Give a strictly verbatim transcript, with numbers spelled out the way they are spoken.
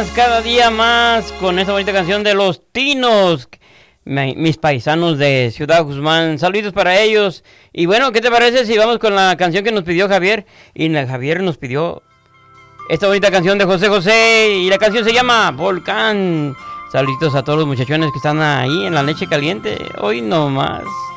más, cada día más, con esta bonita canción de Los Tinos, mi- mis paisanos de Ciudad Guzmán. Saludos para ellos. Y bueno, ¿qué te parece si vamos con la canción que nos pidió Javier? Y la- Javier nos pidió esta bonita canción de José José, y la canción se llama Volcán. Saluditos a todos los muchachones que están ahí en la leche caliente. Hoy no más.